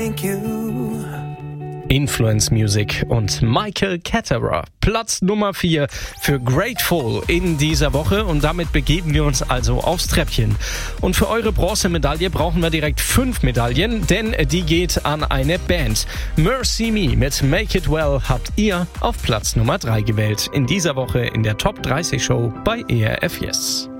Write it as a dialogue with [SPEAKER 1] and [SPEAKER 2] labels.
[SPEAKER 1] Thank you.
[SPEAKER 2] Influence Music und Michael Catterer. Platz Nummer 4 für Grateful in dieser Woche und damit begeben wir uns also aufs Treppchen. Und für eure Bronzemedaille brauchen wir direkt 5 Medaillen, denn die geht an eine Band. Mercy Me mit Make It Well habt ihr auf Platz Nummer 3 gewählt. In dieser Woche in der Top 30 Show bei ERF Yes.